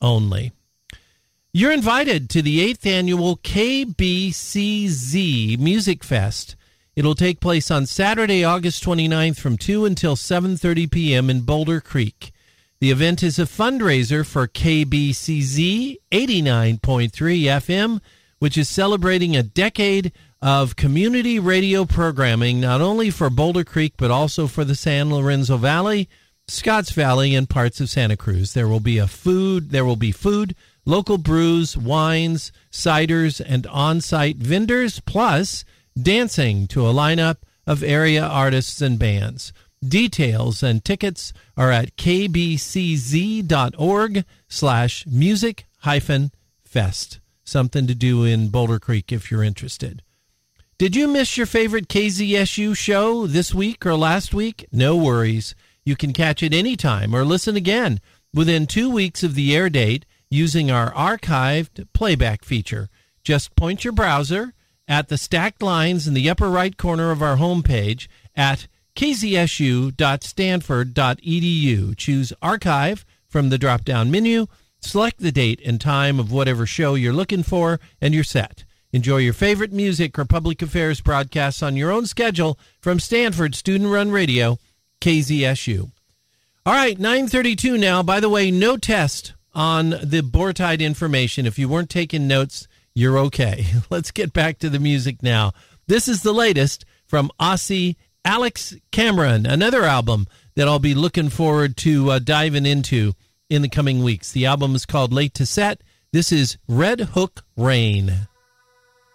only. You're invited to the 8th annual KBCZ Music Fest. It'll take place on Saturday, August 29th from 2 until 7:30 p.m. in Boulder Creek. The event is a fundraiser for KBCZ 89.3 FM, which is celebrating a decade of community radio programming, not only for Boulder Creek, but also for the San Lorenzo Valley, Scotts Valley, and parts of Santa Cruz. There will be food, local brews, wines, ciders, and on-site vendors, plus dancing to a lineup of area artists and bands. Details and tickets are at kbcz.org/music-fest. Something to do in Boulder Creek if you're interested. Did you miss your favorite KZSU show this week or last week? No worries. You can catch it anytime or listen again within 2 weeks of the air date using our archived playback feature. Just point your browser at the stacked lines in the upper right corner of our homepage at kzsu.stanford.edu. Choose Archive from the drop-down menu, select the date and time of whatever show you're looking for, and you're set. Enjoy your favorite music or public affairs broadcasts on your own schedule from Stanford Student-Run Radio, KZSU. All right, 9:32 now. By the way, no test on the Boar-Tide information. If you weren't taking notes, you're okay. Let's get back to the music now. This is the latest from Aussie Alex Cameron, another album that I'll be looking forward to diving into in the coming weeks. The album is called Late to Set. This is Red Hook Rain.